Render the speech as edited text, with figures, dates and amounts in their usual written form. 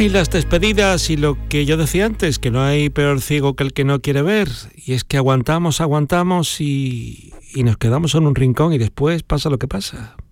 Ay, las despedidas y lo que yo decía antes, que no hay peor ciego que el que no quiere ver. Y es que aguantamos y nos quedamos en un rincón y después pasa lo que pasa.